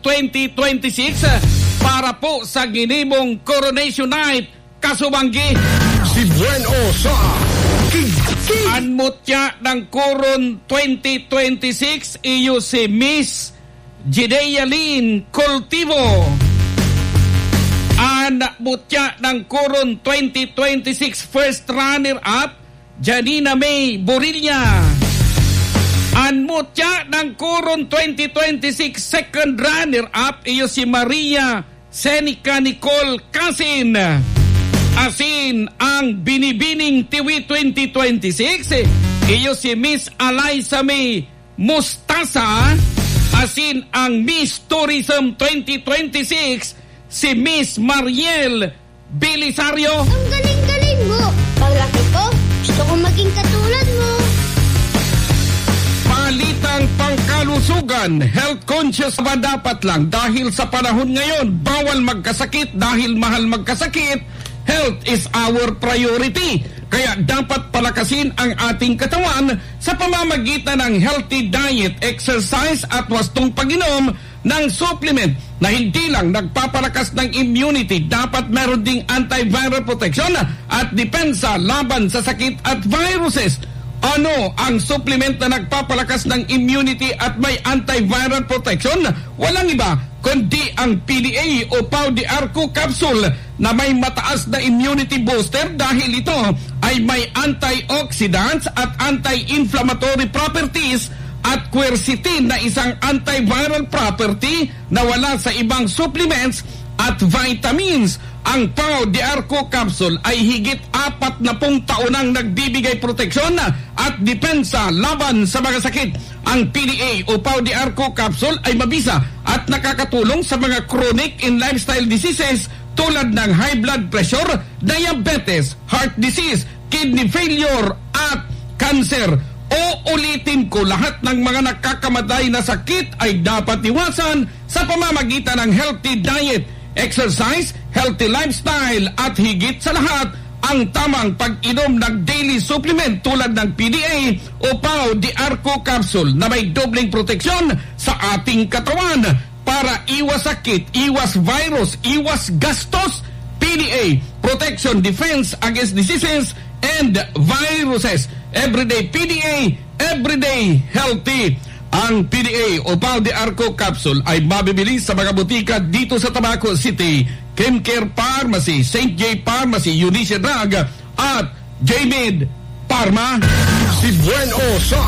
2026 para po sa ginimong Coronation Night Kasubanggi. Si Bueno sa Anmutya ng Coron 2026 iyo si Miss Jidea Lynn Cultivo. Anmutya ng Coron 2026 first runner-up Janina May Borilla. Anmutya ng Coron 2026 second runner-up iyo si Maria Senica Nicole Casin. Asin ang binibining Tiwi 2026 iyo si Miss Eliza May Mustasa. Asin ang Miss Tourism 2026 si Miss Mariel Belisario. Ang galing-galing mo. Paglaki ko, gusto ko maging katulad mo. Palitang pangkalusugan, health conscious ba dapat lang? Dahil sa panahon ngayon, bawal magkasakit dahil mahal magkasakit. Health is our priority. Kaya dapat palakasin ang ating katawan sa pamamagitan ng healthy diet, exercise at wastong pag-inom ng supplement na hindi lang nagpapalakas ng immunity, dapat meron ding antiviral protection at depensa laban sa sakit at viruses. Ano ang supplement na nagpapalakas ng immunity at may antiviral protection? Walang iba kundi ang PDA o Pau de Arco capsule na may mataas na immunity booster dahil ito ay may antioxidants at anti-inflammatory properties at quercetin na isang antiviral property na wala sa ibang supplements at vitamins. Ang Pau de Arco capsule ay higit 40 taon nang nagbibigay proteksyon at depensa laban sa mga sakit. Ang PDA o Pau de Arco capsule ay mabisa at nakakatulong sa mga chronic and lifestyle diseases tulad ng high blood pressure, diabetes, heart disease, kidney failure at cancer. O ulitin ko, lahat ng mga nakakamatay na sakit ay dapat iwasan sa pamamagitan ng healthy diet, exercise, healthy lifestyle at higit sa lahat, ang tamang pag-inom ng daily supplement tulad ng PDA o Pau de Arco capsule na may dobleng proteksyon sa ating katawan para iwas sakit, iwas virus, iwas gastos. PDA, protection, defense against diseases and viruses. Everyday PDA, everyday healthy. Ang PDA o Pau de Arco capsule ay mabibili sa mga butika dito sa Tabaco City, Chemcare Pharmacy, St. J Pharmacy, Eunice Drug at J-Med Pharma. Si Bueno sa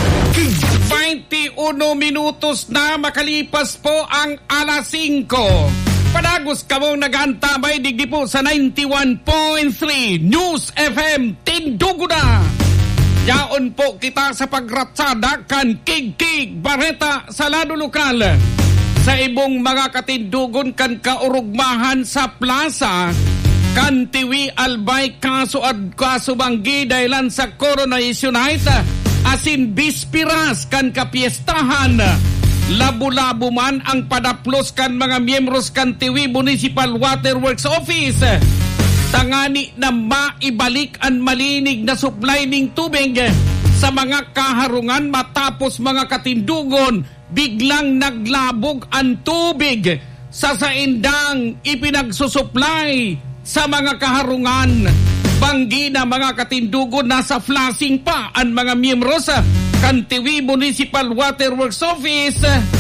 21 minutos na makalipas po ang alas 5. Padagos ka mong nag-antabay digdi po sa 91.3 News FM Tinduguna. Yaon po kita sa pagratsada kan Kig-Kig Barreta sa lado lokal. Sa ibong mga katindugon kan kaurugmahan sa plaza, kan Tiwi Albay kaso at kasubanggi dahilan sa Coronation Night, asin bispiras kan kapiestahan. Labo-labo man ang padaplos kan mga miyembros kan Tiwi Municipal Waterworks Office. Tangani na maibalik ang malinig na supply ng tubig sa mga kaharungan matapos mga katindugon biglang naglabog ang tubig sa saindang ipinagsusupply sa mga kaharungan. Banggi na mga katindugon nasa flashing pa ang mga miyembro sa Kantiwi Municipal Waterworks Office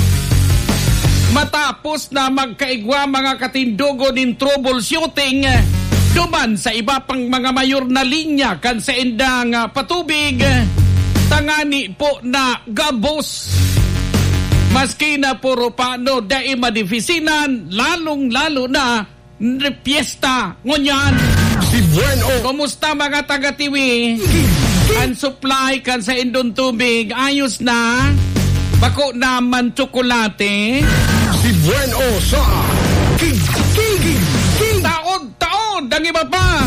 matapos na magkaigwa mga katindugon in troubleshooting duman sa iba pang mga mayor na linya kan sa indang patubig. Tangani po na gabos. Maski na puro paano dai madifisinan, lalong-lalo na piyesta ngunyan. Si Bueno. Kumusta mga taga-Tiwi? Ang supply kan sa indong tubig, ayos na? Bako naman tsokolate? Si Bueno sa Taon, ang iba pa.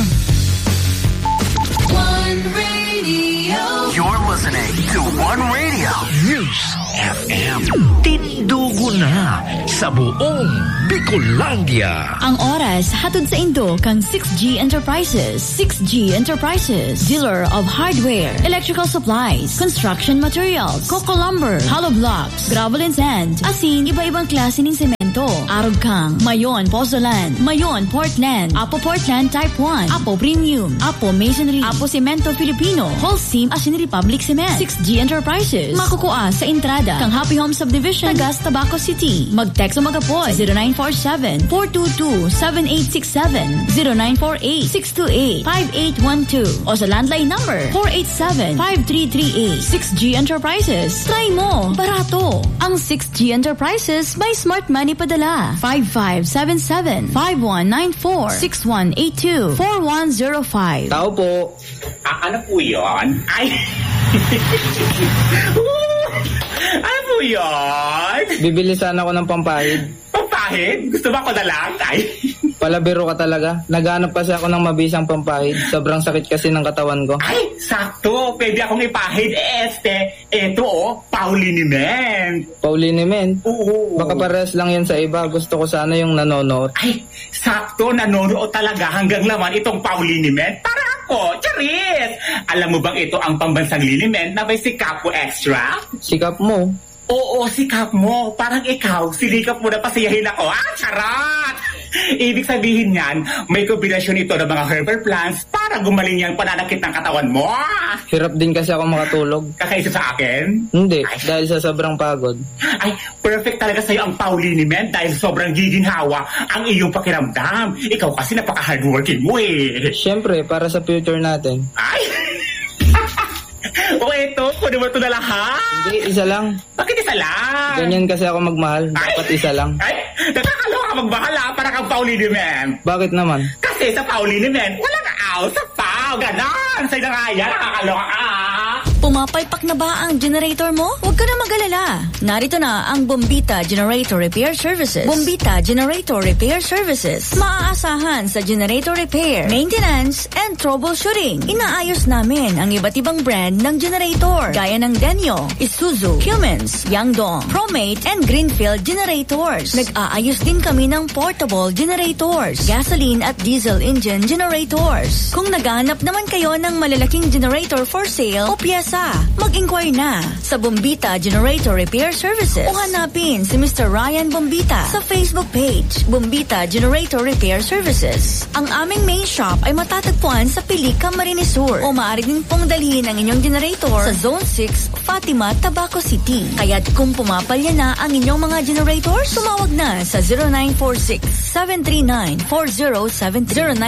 One Radio. You're listening to One Radio. News FM. Tindugo na sa buong Bicolandia. Ang oras hatod sa Indo kang 6G Enterprises. 6G Enterprises, dealer of hardware, electrical supplies, construction materials, coco lumber, hollow blocks, gravel and sand, asin iba-ibang klase ng semento. Arog kang Mayon Pozzolan, Mayon Portland, Apo Portland Type 1, Apo Premium, Apo Masonry, Apo Cemento Filipino, Holcim Asin Republic Cement. 6G Enterprises, makukuha sa entrada kang Happy Home Subdivision, Tagas, Tabaco City. Mag-text o mag-apoy 0947-422-7867, 0948-628-5812 o sa landline number 487-5338. 6G Enterprises, try mo, barato. Ang 6G Enterprises by Smart Money Padala 5577-5194-6182-4105. Tao po. Ano po yun? Ay! Ano po yun? Bibili sana ako ng pampahid. Pampahid? Gusto ba ako na lang? Ay! Palabiro ka talaga. Naghanap kasi ako ng mabisang pampahid. Sobrang sakit kasi ng katawan ko. Ay! Sakto! Pwede akong ipahid. Eto Pauliniment. Pauliniment? Oo. Baka parehas lang yan sa iba. Gusto ko sana yung nanonood. Ay! Sakto! Nanonood talaga hanggang laman itong Pauliniment. Para ako! Charis! Alam mo bang ito ang pambansang liniment na may sikap mo extra? Sikap mo? Oo, sikap mo. Parang ikaw, sinikap mo na pasiyahin ako. Charot! Ibig sabihin niyan, may kombinasyon ito ng mga herbal plants para gumaling yung pananakit ng katawan mo. Hirap din kasi ako makatulog. Kakaisa sa akin? Hindi, dahil sa sobrang pagod. Ay, perfect talaga sa'yo ang Pauliniment dahil sobrang giginhawa ang iyong pakiramdam. Ikaw kasi napaka-hardworking mo eh. Siyempre, para sa future natin. Ay! O eto, kunin mo ito na lahat. Hindi, isa lang. Bakit isa lang? Ganyan kasi ako magmahal. Dapat isa lang. Ay, nakakaloka magmahal para kang Pauliniment. Bakit naman? Kasi sa Pauliniment, walang aw sa pau. Ganon. Sa'yo na nga yan, nakakaloka ka. Pumapalpak na ba ang generator mo? Huwag ka na mag-alala. Narito na ang Bombita Generator Repair Services. Bombita Generator Repair Services. Maaasahan sa generator repair, maintenance, and troubleshooting. Inaayos namin ang iba't ibang brand ng generator gaya ng Denyo, Isuzu, Cummins, Yangdong, Promate, and Greenfield generators. Nag-aayos din kami ng portable generators, gasoline at diesel engine generators. Kung naghahanap naman kayo ng malalaking generator for sale o piyesa, mag-inquire na sa Bombita Generator Repair Services o hanapin si Mr. Ryan Bombita sa Facebook page, Bombita Generator Repair Services. Ang aming main shop ay matatagpuan sa Pilica, Camarines Sur o maaari din pong dalhin ang inyong generator sa Zone 6, Fatima, Tabaco City. Kaya't kung pumapalya na ang inyong mga generators, tumawag na sa 0946-739-4073.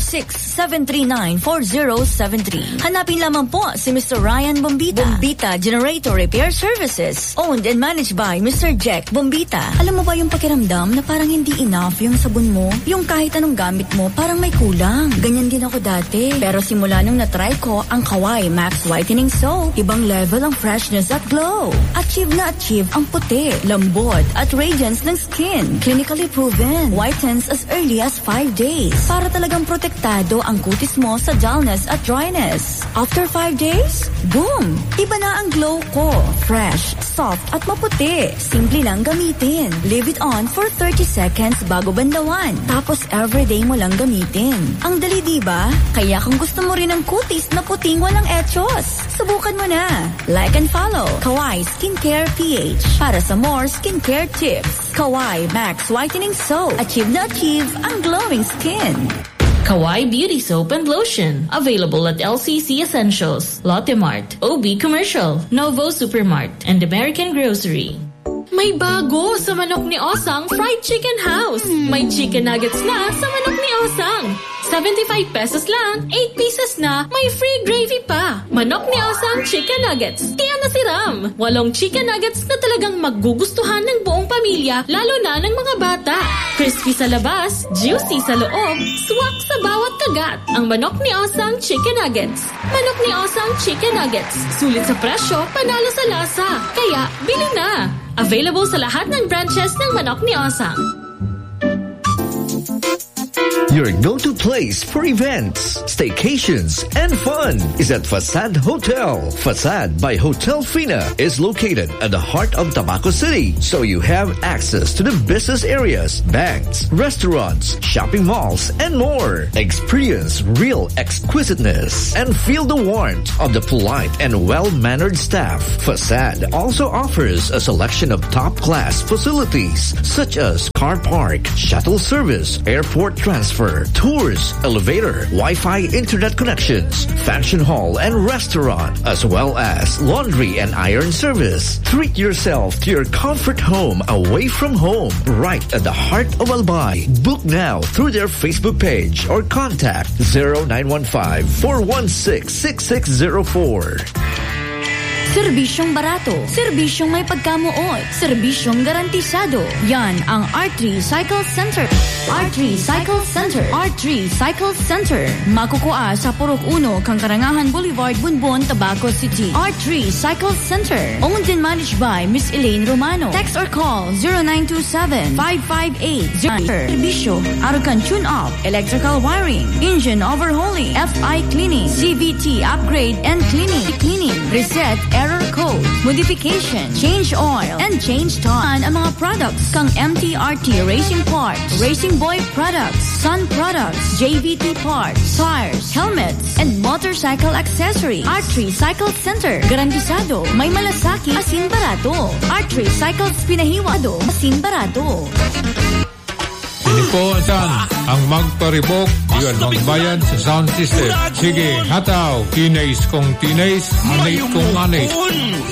0946-739-4073. Hanapin lamang po si Mr. Ryan Bombita. Bombita Generator Repair Services. Owned and managed by Mr. Jack Bombita. Alam mo ba yung pakiramdam na parang hindi enough yung sabon mo? Yung kahit anong gamit mo, parang may kulang. Ganyan din ako dati. Pero simula nung na-try ko ang Kawai Max Whitening Soap, ibang level ang freshness at glow. Achieve na achieve ang puti, lambot at radiance ng skin. Clinically proven. Whitens as early as 5 days. Para talagang protektado ang kutis mo sa dullness at dryness. After 5 days, boom! Iba na ang glow ko. Fresh, soft at maputi. Simple lang gamitin. Leave it on for 30 seconds bago bandawan. Tapos everyday mo lang gamitin. Ang dali diba? Kaya kung gusto mo rin ng kutis na puting walang etchos, subukan mo na. Like and follow Kawai Skincare PH para sa more skincare tips. Kawai Max Whitening Soap. Achieve na achieve ang glowing skin. Kawai Beauty Soap and Lotion. Available at LCC Essentials, Lotte Mart, OB Commercial, Novo Supermart, and American Grocery. May bago sa Manok ni Osang Fried Chicken House. May chicken nuggets na sa Manok ni Osang. 75 pesos lang, 8 pieces na, may free gravy pa. Manok ni Osang Chicken Nuggets. Kaya nasiram. 8 chicken nuggets na talagang magugustuhan ng buong pamilya, lalo na ng mga bata. Crispy sa labas, juicy sa loob, swak sa bawat kagat. Ang Manok ni Osang Chicken Nuggets. Manok ni Osang Chicken Nuggets. Sulit sa presyo, panalo sa lasa. Kaya, bili na. Available sa lahat ng branches ng Manok ni Osang. Your go-to place for events, staycations, and fun is at Facade Hotel. Facade by Hotel Fina is located at the heart of Tabaco City, so you have access to the business areas, banks, restaurants, shopping malls, and more. Experience real exquisiteness and feel the warmth of the polite and well-mannered staff. Facade also offers a selection of top-class facilities such as car park, shuttle service, airport transfer, tours, elevator, Wi-Fi internet connections, function hall and restaurant, as well as laundry and iron service. Treat yourself to your comfort home away from home, right at the heart of Albay. Book now through their Facebook page or contact 0915-416-6604. Serbisyong barato, serbisyong may pagkamuot, serbisyong garantisado. Yan ang R3 Cycle Center. R3 Cycle Center. R3 Cycle Center. Makukuha sa Purok 1, Kangkarangahan Boulevard, Bunbon, Tabaco City. R3 Cycle Center. Owned and managed by Miss Elaine Romano. Text or call 0927-558-0. Serbisyo, Arucan tune-up, electrical wiring, engine overhauling, FI cleaning, CVT upgrade and cleaning, reset, error code, modification, change oil, and change tone. Ang mga products kang MTRT Racing Parts, Racing Boy Products, Sun Products, JVT Parts, tires, helmets, and motorcycle accessories. R3 Cycle Center. Garantisado, may malasaki, asin barato. R3 Cycles Pinahiwado, asin barato. Hindi po ang magparibok, yun magbayad sa sound system. Sige, hataw, tinays kong tinays, anay kong anay.